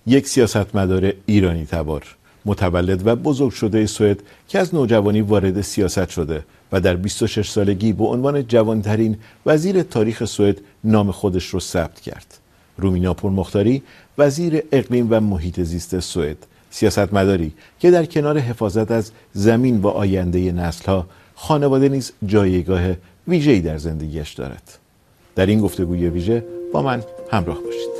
یک سیاستمدار ایرانی تبار، متولد و بزرگ شده سوئد که از نوجوانی وارد سیاست شده و در 26 سالگی به عنوان جوانترین وزیر تاریخ سوئد نام خودش رو ثبت کرد. رومینا پورمختاری، وزیر اقلیم و محیط زیست سوئد، سیاستمداری که در کنار حفاظت از زمین و آینده نسل‌ها، خانواده نیز جایگاه ویژه‌ای در زندگیش دارد. در این گفتگوی ویژه با من همراه باشید.